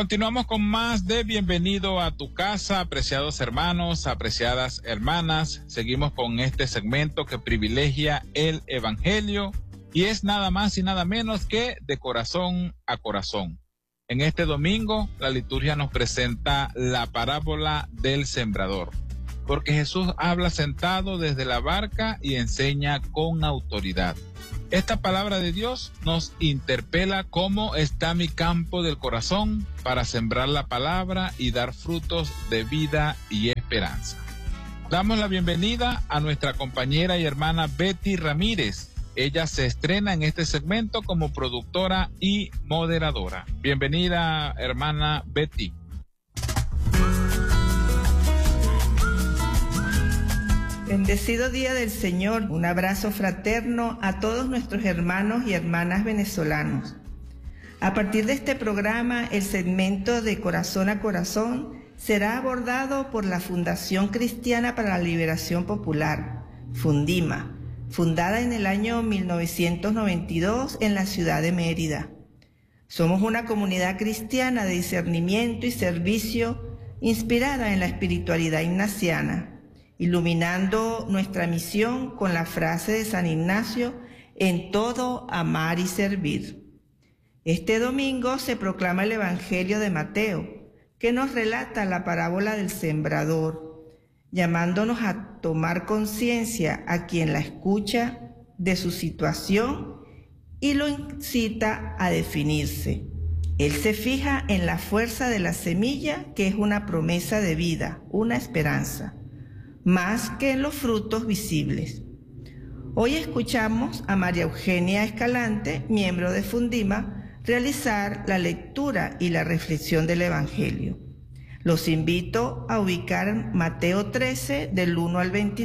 Continuamos con más de Bienvenido a tu casa, apreciados hermanos, apreciadas hermanas. Seguimos con este segmento que privilegia el Evangelio y es nada más y nada menos que de corazón a corazón. En este domingo, la liturgia nos presenta la parábola del sembrador, porque Jesús habla sentado desde la barca y enseña con autoridad. Esta palabra de Dios nos interpela cómo está mi campo del corazón para sembrar la palabra y dar frutos de vida y esperanza. Damos la bienvenida a nuestra compañera y hermana Betty Ramírez. Ella se estrena en este segmento como productora y moderadora. Bienvenida, hermana Betty. Bendecido Día del Señor, un abrazo fraterno a todos nuestros hermanos y hermanas venezolanos. A partir de este programa, el segmento de Corazón a Corazón será abordado por la Fundación Cristiana para la Liberación Popular, Fundima, fundada en el año 1992 en la ciudad de Mérida. Somos una comunidad cristiana de discernimiento y servicio inspirada en la espiritualidad ignaciana, iluminando nuestra misión con la frase de San Ignacio: en todo amar y servir. Este domingo se proclama el Evangelio de Mateo, que nos relata la parábola del sembrador, llamándonos a tomar conciencia a quien la escucha de su situación y lo incita a definirse. Él se fija en la fuerza de la semilla, que es una promesa de vida, una esperanza, más que en los frutos visibles. Hoy escuchamos a María Eugenia Escalante, miembro de Fundima, realizar la lectura y la reflexión del Evangelio. Los invito a ubicar Mateo 13, del 1 al 23.